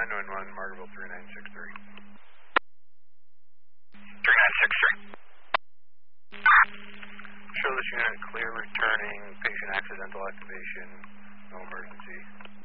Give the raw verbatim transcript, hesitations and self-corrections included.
nine one one, Margaretville three nine six three. three nine six three. Show this unit clear returning, patient accidental activation, no emergency.